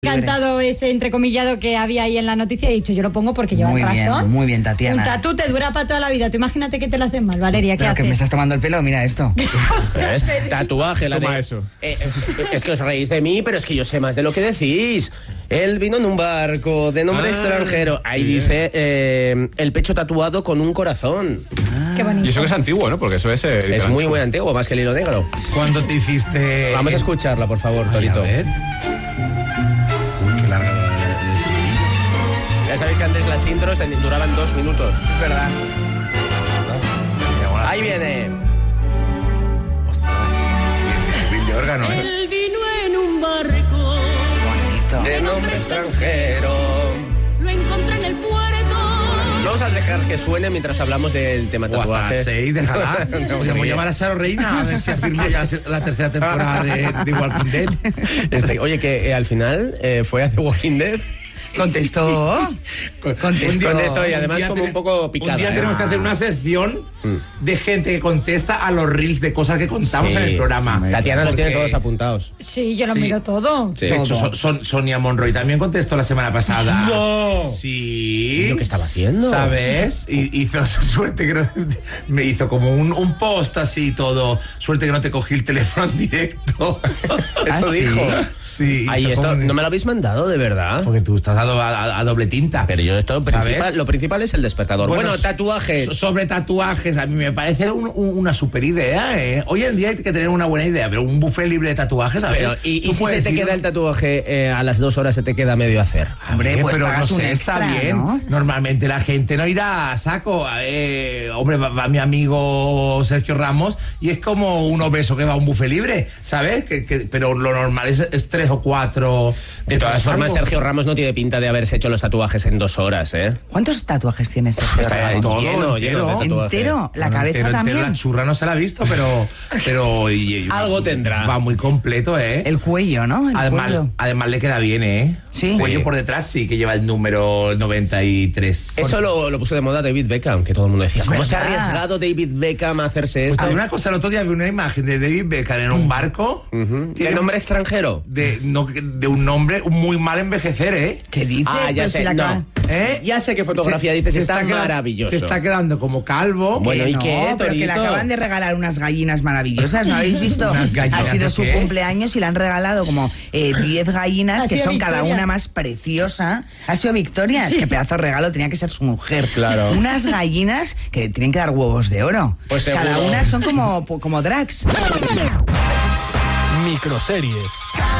Encantado ese entrecomillado que había ahí en la noticia. He dicho, yo lo pongo porque lleva razón. Muy bien, Tatiana. Un tatú te dura para toda la vida. Tú imagínate que te lo hacen mal, Valeria. ¿Qué Pero haces? que me estás tomando el pelo, mira esto. Tatuaje, la Toma de... eso. Es que os reís de mí, pero es que yo sé más de lo que decís. Él vino en un barco de nombre extranjero. Ahí dice el pecho tatuado con un corazón. Qué bonito. Y eso que es antiguo, ¿no? Porque eso es... Es muy, muy antiguo, más que el hilo negro. ¿Cuándo te hiciste...? Vamos a escucharla, por favor, Ay, Torito. a ver. Qué larga el Ya sabéis que antes las intros duraban 2 minutos. Es verdad. Ahí viene. estribillo de órgano, ¿eh? Él vino en un barco, Bonito. De nombre extranjero. lo encontré en el puerto. Vamos a dejar que suene mientras hablamos del tema O hasta tatuaje. las 6, déjala. Podríamos llamar a Charo Reina a ver si afirma ya la tercera temporada de Walking Dead. Oye, que al final fue a The Walking Dead. Contestó. Contestó y además Un día como un poco picada. Un día tenemos que hacer una sección de gente que contesta a los reels de cosas que contamos Sí. en el programa. Tatiana los Porque- tiene todos apuntados. Sí, yo lo Sí. miro todo. Sí. De hecho, Sonia Monroy también contestó la semana pasada. ¡No! Sí. ¿Y lo que estaba haciendo? ¿Sabes? Y hizo suerte que no, me hizo como un post así y todo. Suerte que no te cogí el teléfono en directo. Eso ¿sí? dijo. Sí. Ay, hizo esto como- no me lo habéis mandado, de verdad. Porque tú estás a doble tinta. Pero yo esto ¿Sabes? lo principal es el despertador. Bueno, s- tatuajes. Sobre tatuajes, a mí me parece una super idea, ¿eh? Hoy en día hay que tener una buena idea, pero un buffet libre de tatuajes, a ver. Pero, ¿y tú si se puedes te ir- queda el tatuaje a las 2 horas se te queda medio hacer? Hombre, pues pero pagas no un sé, extra, está bien. ¿no? Normalmente la gente no irá a saco. Hombre, va mi amigo Sergio Ramos y es como un obeso que va a un buffet libre, ¿sabes? Pero lo normal es 3 o 4. De todas formas, Sergio Ramos no tiene pinta de haberse hecho los tatuajes en 2 horas, ¿eh? ¿Cuántos tatuajes tienes, Sergio Está Ramos? todo lleno de entero. tatuajes. ¿Entero? ¿La Bueno, cabeza entero, también? La churra no se la ha visto, pero Algo tendrá. Va muy completo, ¿eh? El cuello, ¿no? El cuello. Además le queda bien, ¿eh? Sí. El cuello por detrás sí que lleva el número 93. Eso lo puso de moda David Beckham, que todo el mundo decía, Es ¿cómo se ha verdad. arriesgado David Beckham a hacerse esto? Hay una cosa, el otro día vi una imagen de David Beckham en un barco. ¿De Tiene nombre extranjero? de un nombre muy mal envejecer, ¿eh? ¿Qué dices? Ah, ya Pero sé, si la no. ca- ¿Eh? Ya sé qué fotografía dices, está queda- maravilloso. Se está quedando como calvo. Bueno, ¿y no, qué, pero que le Torito? acaban de regalar unas gallinas maravillosas, ¿no habéis visto? ¿Unas gallinas Ha sido de su qué? cumpleaños y le han regalado como 10 gallinas Ha que sido son cada Victoria. una más preciosa. Ha sido Victoria, es que pedazo de regalo tenía que ser su mujer. Claro. Unas gallinas que tienen que dar huevos de oro. Pues seguro. Cada una son como drags. Microseries.